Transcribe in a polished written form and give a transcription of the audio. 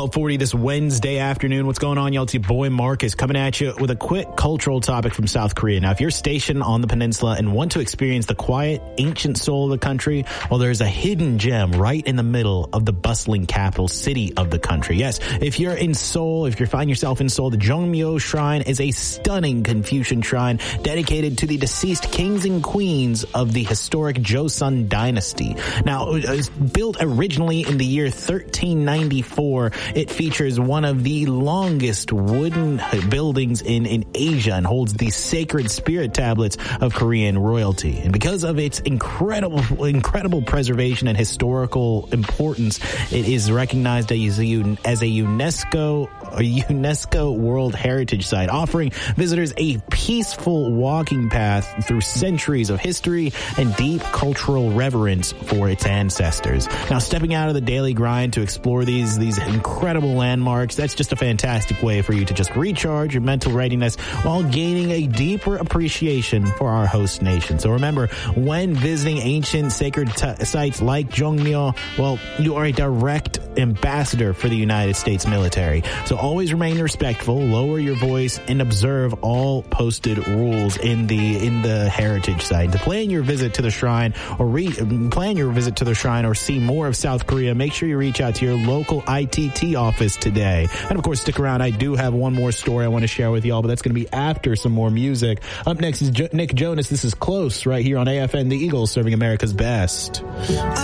12:40 this Wednesday afternoon. What's going on, y'all? It's your boy Marcus coming at you with a quick cultural topic from South Korea. Now, if you're stationed on the peninsula and want to experience the quiet, ancient soul of the country, well, there's a hidden gem right in the middle of the bustling capital city of the country. Yes, if you're in Seoul, if you find yourself in Seoul, the Jongmyo Shrine is a stunning Confucian shrine dedicated to the deceased kings and queens of the historic Joseon dynasty. Now, it was built originally in the year 1394. It features one of the longest wooden buildings in Asia and holds the sacred spirit tablets of Korean royalty. And because of its incredible preservation and historical importance, it is recognized as a UNESCO World Heritage Site, offering visitors a peaceful walking path through centuries of history and deep cultural reverence for its ancestors. Now, stepping out of the daily grind to explore these incredible landmarks, that's just a fantastic way for you to just recharge your mental readiness while gaining a deeper appreciation for our host nation. So remember, when visiting ancient sacred sites like Jongmyo, well, you are a direct ambassador for the United States military. So always remain respectful, lower your voice, and observe all posted rules in the heritage site. To plan your visit to the shrine or see more of South Korea, make sure you reach out to your local ITT office today. And of course, stick around. I do have one more story I want to share with y'all, but that's going to be after some more music. Up next is Nick Jonas. This is Close right here on AFN, the Eagles, serving America's best.